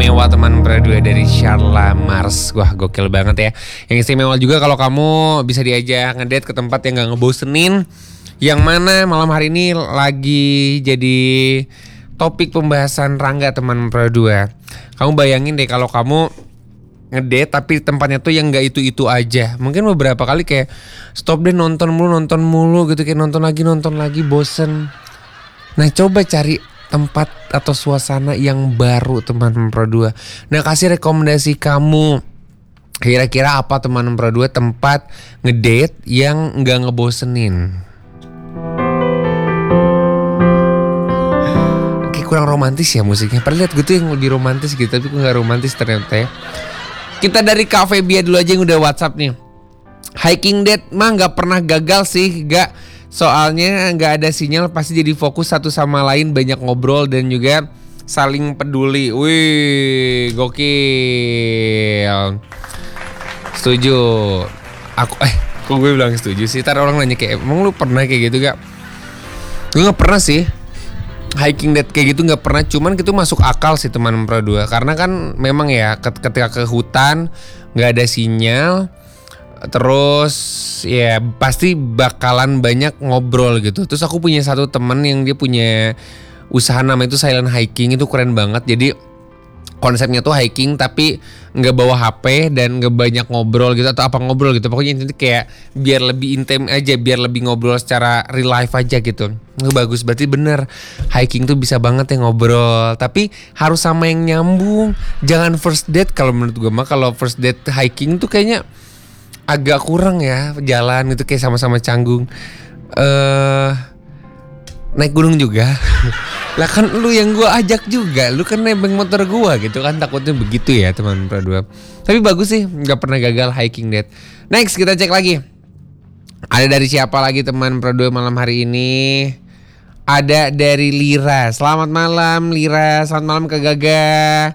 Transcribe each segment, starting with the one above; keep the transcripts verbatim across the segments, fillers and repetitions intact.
istimewa teman berdua dari Sharla Mars. Wah gokil banget ya. Yang istimewa juga kalau kamu bisa diajak ngedate ke tempat yang gak ngebosenin. Yang mana malam hari ini lagi jadi topik pembahasan Rangga teman berdua. Kamu bayangin deh kalau kamu ngedate tapi tempatnya tuh yang gak itu-itu aja. Mungkin beberapa kali kayak stop deh nonton mulu nonton mulu gitu. Kayak nonton lagi nonton lagi bosen. Nah coba cari tempat atau suasana yang baru teman berdua. Nah kasih rekomendasi kamu. Kira-kira apa teman berdua tempat ngedate yang gak ngebosenin. Kayak kurang romantis ya musiknya. Padahal lihat gue tuh yang lebih romantis gitu. Tapi gue gak romantis ternyata ya. Kita dari Cafe Bia dulu aja yang udah WhatsApp nih. Hiking date mah gak pernah gagal sih. Gak. Soalnya gak ada sinyal pasti jadi fokus satu sama lain. Banyak ngobrol dan juga saling peduli. Wih gokil. Setuju. Aku eh kok gue bilang setuju sih. Ntar orang nanya kayak emang lu pernah kayak gitu gak? Gue gak pernah sih hiking date kayak gitu gak pernah. Cuman itu masuk akal sih teman berdua. Karena kan memang ya ketika ke hutan gak ada sinyal. Terus ya pasti bakalan banyak ngobrol gitu. Terus aku punya satu temen yang dia punya usaha namanya itu silent hiking. Itu keren banget. Jadi konsepnya tuh hiking tapi gak bawa H P dan gak banyak ngobrol gitu. Atau apa ngobrol gitu. Pokoknya intinya kayak biar lebih intim aja. Biar lebih ngobrol secara real life aja gitu. Itu bagus, berarti bener hiking tuh bisa banget ya ngobrol. Tapi harus sama yang nyambung. Jangan first date kalau menurut gue mah. Kalau first date hiking tuh kayaknya agak kurang ya jalan itu kayak sama-sama canggung. Eh uh, naik gunung juga. Lah kan lu yang gua ajak juga. Lu kan nebeng motor gua gitu kan. Takutnya begitu ya teman berdua. Tapi bagus sih gak pernah gagal hiking date. Next kita cek lagi. Ada dari siapa lagi teman berdua malam hari ini? Ada dari Lira. Selamat malam Lira. Selamat malam Kak Gaga.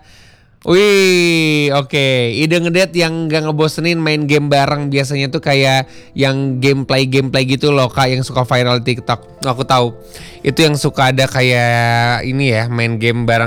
Wih, oke. Okay. Ide ngedate yang gak ngebosenin main game bareng biasanya tuh kayak yang gameplay-gameplay gitu loh, Kak, yang suka viral TikTok. Aku tahu. Itu yang suka ada kayak ini ya, main game bareng.